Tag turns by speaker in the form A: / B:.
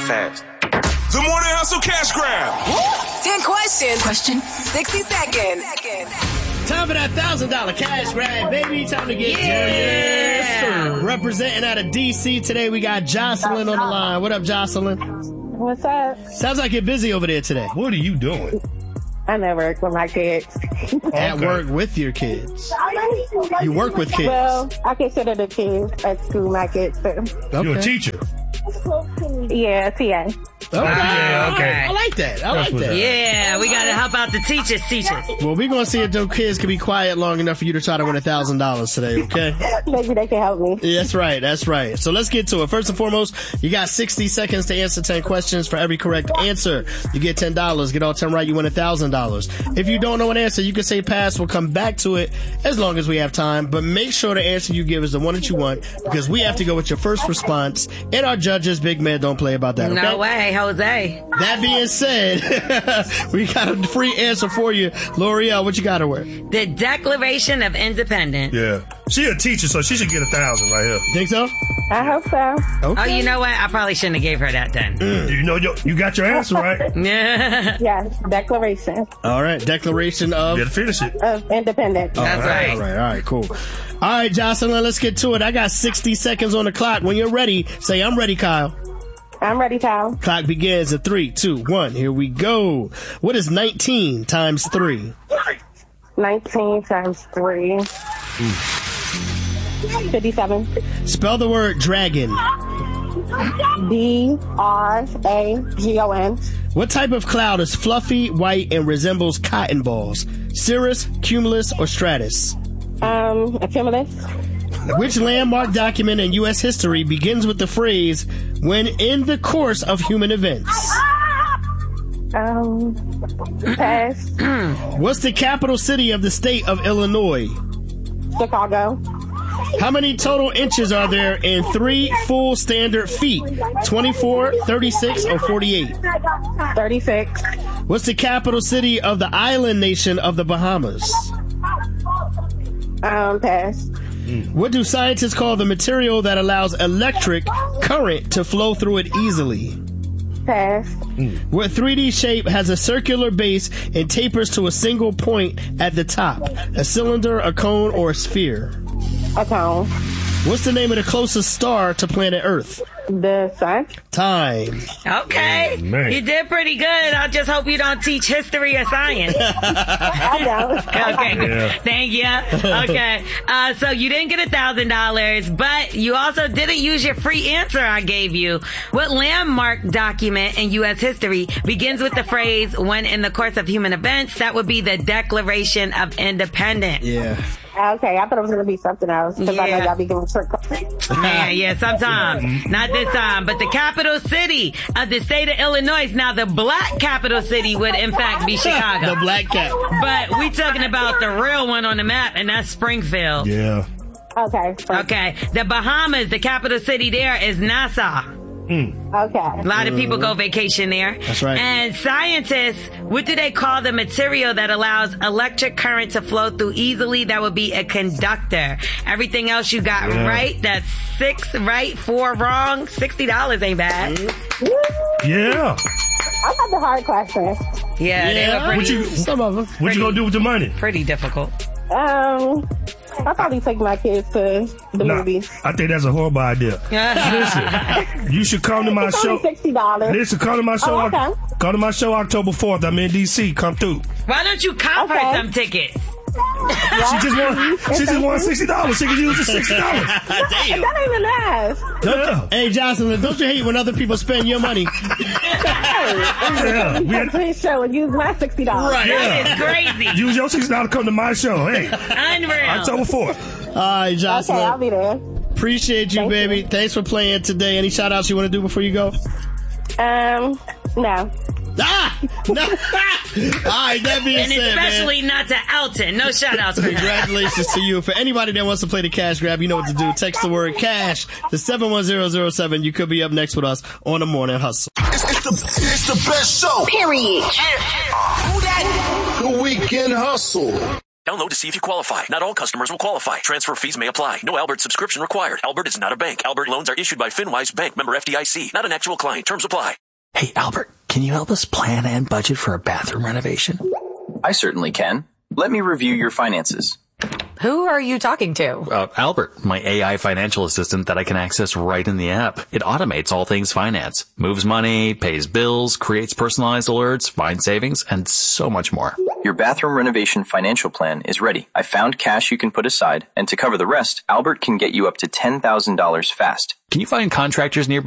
A: fast.
B: The Morning Hustle Cash Grab.
C: 10 questions. Question 60 seconds.
D: Time for that $1,000 cash grab, baby. Time to get serious. Representing out of D.C. today, we got Jocelyn on the line. What up, Jocelyn?
E: What's up?
D: Sounds like you're busy over there today.
F: What are you doing?
E: I'm at work with my kids.
D: At work with your kids. You work with kids.
E: Well, I consider the kids at school my kids too.
D: Okay.
F: You're a teacher.
E: Yeah, TA.
D: Okay.
F: Okay.
D: I like that. I like that.
G: Yeah, we got to help out the teachers.
D: Well, we're going to see if those kids can be quiet long enough for you to try to win $1,000 today, okay?
E: Maybe they can help me.
D: Yeah, that's right. That's right. So let's get to it. First and foremost, you got 60 seconds to answer 10 questions. For every correct answer, you get $10. Get all 10 right, you win $1,000. If you don't know an answer, you can say pass. We'll come back to it as long as we have time. But make sure the answer you give is the one that you want, because we have to go with your first response. And our judges, big man, don't play about that, okay?
G: No way, Jose.
D: That being said, we got a free answer for you. L'Oreal, what you got her with?
G: The Declaration of Independence.
F: Yeah. She a teacher, so she should get 1,000 right here.
D: Think so?
E: I hope so.
D: Okay.
G: Oh, you know what? I probably shouldn't have gave her that then.
F: You know, you got your answer right.
G: Yeah.
E: Yes, Declaration
D: All right, Declaration of...
F: You gotta finish it.
E: of Independence.
G: That's right.
D: All right, cool. All right, Jocelyn, let's get to it. I got 60 seconds on the clock. When you're ready, say, I'm ready, Kyle.
E: I'm ready, Kyle.
D: Clock begins at 3, 2, 1. Here we go. What is 19 times 3?
E: 19 times 3. 57.
D: Spell the word dragon.
E: DRAGON.
D: What type of cloud is fluffy, white, and resembles cotton balls? Cirrus, cumulus, or stratus?
E: A cumulus.
D: Which landmark document in U.S. history begins with the phrase, when in the course of human events?
E: Pass.
D: What's the capital city of the state of Illinois?
E: Chicago.
D: How many total inches are there in 3 full standard feet? 24, 36, or 48?
E: 36.
D: What's the capital city of the island nation of the Bahamas?
E: Pass.
D: What do scientists call the material that allows electric current to flow through it easily?
E: Pass.
D: What 3D shape has a circular base and tapers to a single point at the top? A cylinder, a cone, or a sphere?
E: A cone.
D: What's the name of the closest star to planet Earth?
E: The sun.
G: Okay.
D: Time.
F: Oh, man.
G: You did pretty good. I just hope you don't teach history or science.
E: I don't.
G: Okay.
F: Yeah.
G: Thank you. Okay. So you didn't get $1,000, but you also didn't use your free answer I gave you. What landmark document in U.S. history begins with the phrase, when in the course of human events? That would be the Declaration of Independence.
D: Yeah.
E: Okay, I thought it was going to be something else, because I know y'all be giving trick questions.
G: Yeah, sometimes. Not this time. But the capital city of the state of Illinois, now the black capital city would in fact be Chicago.
D: The black cap.
G: But we talking about the real one on the map, and that's Springfield.
F: Yeah.
E: Okay.
G: Okay. The Bahamas, the capital city there is Nassau.
E: Okay.
G: A lot of people go vacation there.
D: That's right.
G: And scientists, what do they call the material that allows electric current to flow through easily? That would be a conductor. Everything else you got right. That's 6 right, 4 wrong. $60 ain't bad.
F: Yeah.
E: I got the hard questions.
G: Yeah, they were pretty,
D: Some of them.
F: What you gonna do with the money?
G: pretty difficult.
E: I'll probably take my kids to the movies.
F: I think that's a horrible idea. Listen, you should come to my
E: It's
F: show.
E: only $60.
F: Listen, come to my show.
E: Oh, okay.
F: Come to my show October 4th. I'm in D.C. Come through.
G: Why don't you comp her some tickets?
F: She just won $60. She can use the $60.
D: Damn.
E: That ain't even ask.
F: Yeah.
D: Hey, Jocelyn, don't you hate when other people spend your money?
F: Yeah. We had-
E: Please show and use my $60.
D: Right.
G: That is crazy.
F: Use your $60 to come to my show. Hey,
G: Unreal.
F: October 4th.
D: All right, Jocelyn.
E: Okay, I'll be there.
D: Appreciate you,
E: Thank
D: baby.
E: you.
D: Thanks for playing today. Any shout outs you want to do before you go?
E: No.
D: No. All right, that being
G: And
D: said,
G: especially not to Elton. No shout outs.
D: congratulations to you. For anybody that wants to play the cash grab, you know what to do. Text the word cash to 71007. You could be up next with us on the Morning Hustle.
B: It's the best show.
C: Period.
B: Who that?
H: The Weekend Hustle.
A: Download to see if you qualify. Not all customers will qualify. Transfer fees may apply. No Albert subscription required. Albert is not a bank. Albert loans are issued by FinWise Bank, member FDIC. Not an actual client. Terms apply.
H: Hey, Albert, can you help us plan and budget for a bathroom renovation?
I: I certainly can. Let me review your finances.
C: Who are you talking to?
H: Albert, my AI financial assistant that I can access right in the app. It automates all things finance, moves money, pays bills, creates personalized alerts, finds savings, and so much more.
I: Your bathroom renovation financial plan is ready. I found cash you can put aside, and to cover the rest, Albert can get you up to $10,000 fast.
H: Can you find contractors nearby?